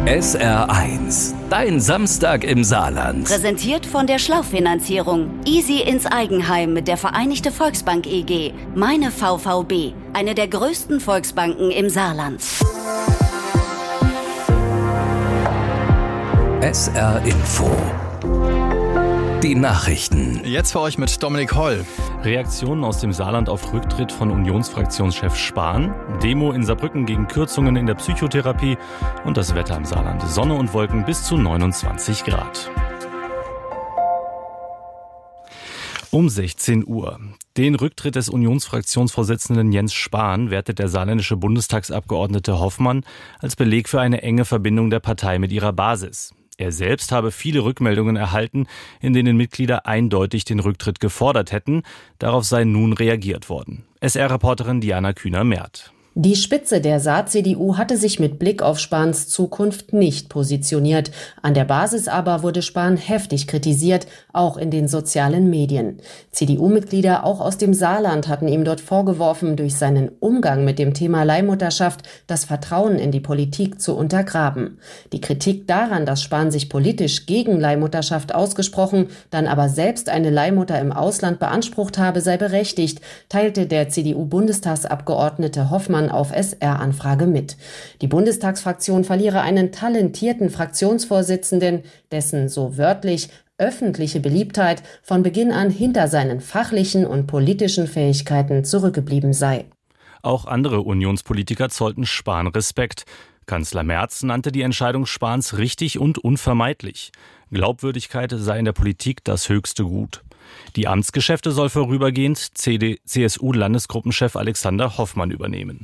SR1, dein Samstag im Saarland. Präsentiert von der Schlauchfinanzierung. Easy ins Eigenheim mit der Vereinigte Volksbank EG. Meine VVB, eine der größten Volksbanken im Saarland. SR Info. Die Nachrichten. Jetzt für euch mit Dominik Holl. Reaktionen aus dem Saarland auf Rücktritt von Unionsfraktionschef Spahn, Demo in Saarbrücken gegen Kürzungen in der Psychotherapie und das Wetter im Saarland. Sonne und Wolken bis zu 29 Grad. Um 16 Uhr. Den Rücktritt des Unionsfraktionsvorsitzenden Jens Spahn wertet der saarländische Bundestagsabgeordnete Hoffmann als Beleg für eine enge Verbindung der Partei mit ihrer Basis. Er selbst habe viele Rückmeldungen erhalten, in denen Mitglieder eindeutig den Rücktritt gefordert hätten. Darauf sei nun reagiert worden. SR-Reporterin Diana Kühner-Merth. Die Spitze der Saar-CDU hatte sich mit Blick auf Spahns Zukunft nicht positioniert. An der Basis aber wurde Spahn heftig kritisiert, auch in den sozialen Medien. CDU-Mitglieder auch aus dem Saarland hatten ihm dort vorgeworfen, durch seinen Umgang mit dem Thema Leihmutterschaft das Vertrauen in die Politik zu untergraben. Die Kritik daran, dass Spahn sich politisch gegen Leihmutterschaft ausgesprochen, dann aber selbst eine Leihmutter im Ausland beansprucht habe, sei berechtigt, teilte der CDU-Bundestagsabgeordnete Hoffmann auf SR-Anfrage mit. Die Bundestagsfraktion verliere einen talentierten Fraktionsvorsitzenden, dessen, so wörtlich, öffentliche Beliebtheit von Beginn an hinter seinen fachlichen und politischen Fähigkeiten zurückgeblieben sei. Auch andere Unionspolitiker zollten Spahn Respekt. Kanzler Merz nannte die Entscheidung Spahns richtig und unvermeidlich. Glaubwürdigkeit sei in der Politik das höchste Gut. Die Amtsgeschäfte soll vorübergehend CSU-Landesgruppenchef Alexander Hoffmann übernehmen.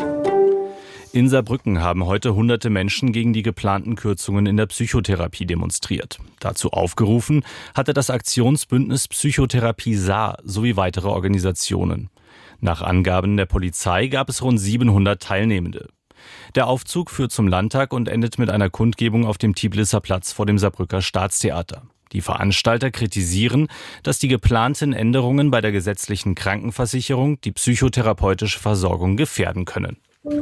In Saarbrücken haben heute hunderte Menschen gegen die geplanten Kürzungen in der Psychotherapie demonstriert. Dazu aufgerufen hatte das Aktionsbündnis Psychotherapie Saar sowie weitere Organisationen. Nach Angaben der Polizei gab es rund 700 Teilnehmende. Der Aufzug führt zum Landtag und endet mit einer Kundgebung auf dem Tiblisser Platz vor dem Saarbrücker Staatstheater. Die Veranstalter kritisieren, dass die geplanten Änderungen bei der gesetzlichen Krankenversicherung die psychotherapeutische Versorgung gefährden können.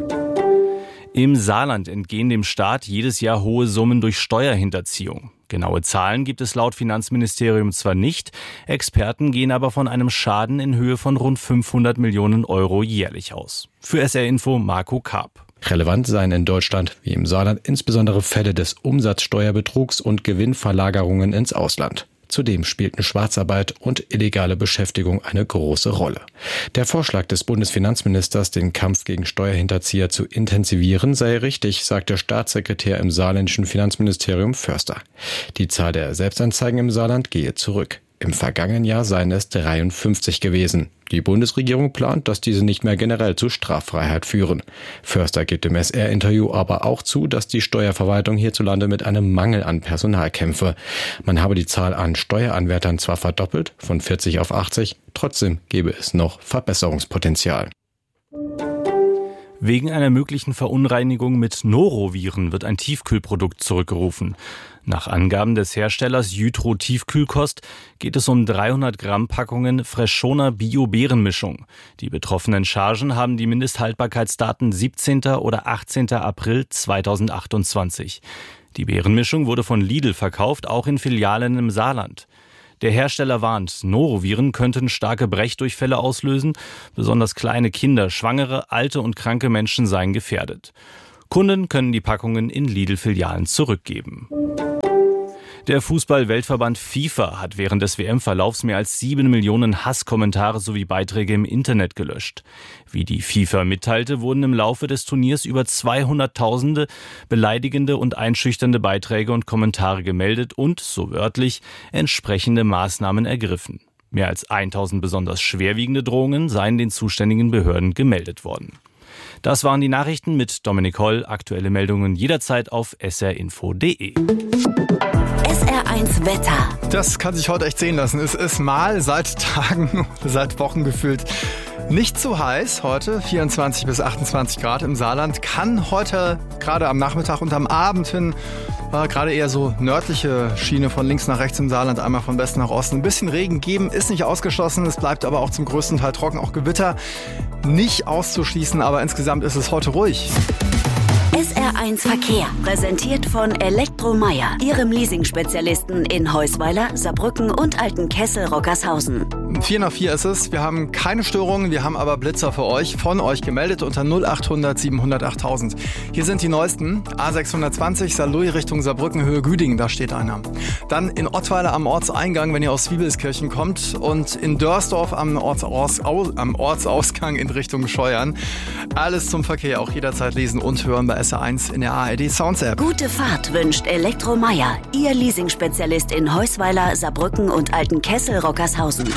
Im Saarland entgehen dem Staat jedes Jahr hohe Summen durch Steuerhinterziehung. Genaue Zahlen gibt es laut Finanzministerium zwar nicht, Experten gehen aber von einem Schaden in Höhe von rund 500 Millionen Euro jährlich aus. Für SR Info Marco Karp. Relevant seien in Deutschland wie im Saarland insbesondere Fälle des Umsatzsteuerbetrugs und Gewinnverlagerungen ins Ausland. Zudem spielten Schwarzarbeit und illegale Beschäftigung eine große Rolle. Der Vorschlag des Bundesfinanzministers, den Kampf gegen Steuerhinterzieher zu intensivieren, sei richtig, sagt der Staatssekretär im saarländischen Finanzministerium Förster. Die Zahl der Selbstanzeigen im Saarland gehe zurück. Im vergangenen Jahr seien es 53 gewesen. Die Bundesregierung plant, dass diese nicht mehr generell zu Straffreiheit führen. Förster gibt im SR-Interview aber auch zu, dass die Steuerverwaltung hierzulande mit einem Mangel an Personal kämpfe. Man habe die Zahl an Steueranwärtern zwar verdoppelt, von 40 auf 80, trotzdem gäbe es noch Verbesserungspotenzial. Wegen einer möglichen Verunreinigung mit Noroviren wird ein Tiefkühlprodukt zurückgerufen. Nach Angaben des Herstellers Jytro Tiefkühlkost geht es um 300 Gramm Packungen Freshoner Bio-Beerenmischung. Die betroffenen Chargen haben die Mindesthaltbarkeitsdaten 17. oder 18. April 2028. Die Beerenmischung wurde von Lidl verkauft, auch in Filialen im Saarland. Der Hersteller warnt, Noroviren könnten starke Brechdurchfälle auslösen. Besonders kleine Kinder, Schwangere, alte und kranke Menschen seien gefährdet. Kunden können die Packungen in Lidl-Filialen zurückgeben. Der Fußball-Weltverband FIFA hat während des WM-Verlaufs mehr als 7 Millionen Hasskommentare sowie Beiträge im Internet gelöscht. Wie die FIFA mitteilte, wurden im Laufe des Turniers über 200.000 beleidigende und einschüchternde Beiträge und Kommentare gemeldet und, so wörtlich, entsprechende Maßnahmen ergriffen. Mehr als 1.000 besonders schwerwiegende Drohungen seien den zuständigen Behörden gemeldet worden. Das waren die Nachrichten mit Dominik Holl. Aktuelle Meldungen jederzeit auf srinfo.de. SR1 Wetter. Das kann sich heute echt sehen lassen. Es ist mal seit Tagen, seit Wochen gefühlt nicht so heiß. Heute 24 bis 28 Grad im Saarland. Kann heute gerade am Nachmittag und am Abend hin gerade eher so nördliche Schiene von links nach rechts im Saarland, einmal von Westen nach Osten. Ein bisschen Regen geben ist nicht ausgeschlossen. Es bleibt aber auch zum größten Teil trocken. Auch Gewitter nicht auszuschließen, aber insgesamt ist es heute ruhig. SR SR1 Verkehr, präsentiert von Elektromeier, Ihrem Leasing-Spezialisten in Heusweiler, Saarbrücken und Altenkessel-Rockershausen. 4:04 ist es. Wir haben keine Störungen, wir haben aber Blitzer für euch, von euch gemeldet unter 0800 700 8000. Hier sind die neuesten. A620 Saarlouis Richtung Saarbrücken, Höhe Güdingen, da steht einer. Dann in Ottweiler am Ortseingang, wenn ihr aus Zwiebelskirchen kommt, und in Dörsdorf am Ortsausgang in Richtung Scheuern. Alles zum Verkehr, auch jederzeit lesen und hören bei SR1 in der ARD Sounds App. Gute Fahrt wünscht Elektromeier, Ihr Leasing-Spezialist in Heusweiler, Saarbrücken und Altenkessel-Rockershausen.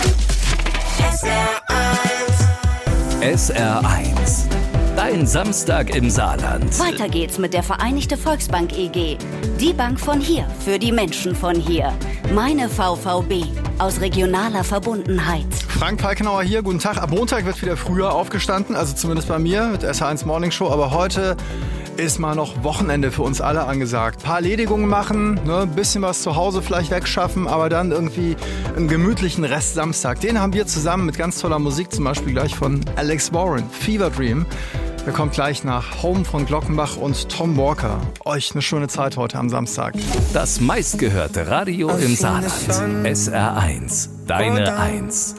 SR1. Dein Samstag im Saarland. Weiter geht's mit der Vereinigte Volksbank EG. Die Bank von hier, für die Menschen von hier. Meine VVB, aus regionaler Verbundenheit. Frank Falkenauer hier, guten Tag. Ab Montag wird wieder früher aufgestanden, also zumindest bei mir mit SR1 Morning Show. Aber heute ist mal noch Wochenende für uns alle angesagt. Ein paar Erledigungen machen, ein bisschen was zu Hause vielleicht wegschaffen, aber dann irgendwie einen gemütlichen Rest Samstag. Den haben wir zusammen mit ganz toller Musik, zum Beispiel gleich von Alex Warren, Fever Dream. Der kommt gleich nach Home von Glockenbach und Tom Walker. Euch eine schöne Zeit heute am Samstag. Das meistgehörte Radio im Saarland. SR1. Deine 1.